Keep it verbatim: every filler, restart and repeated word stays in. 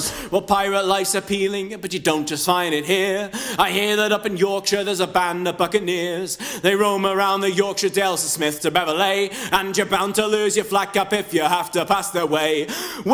'cause, well, pirate life's appealing, but you don't just find it here. I hear that up in Yorkshire there's a band of buccaneers. They roam around the Yorkshire Dales from Smith to Beverley, and you're bound to lose your flag cap if you have to pass their way.